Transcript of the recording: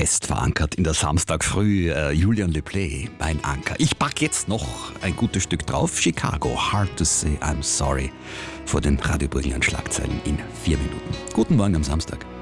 fest verankert in der Samstagfrüh. Julian Leplay, mein Anker. Ich pack jetzt noch ein gutes Stück drauf. Chicago, Hard to Say I'm Sorry, vor den Radio Burgenland Schlagzeilen in 4 Minuten. Guten Morgen am Samstag.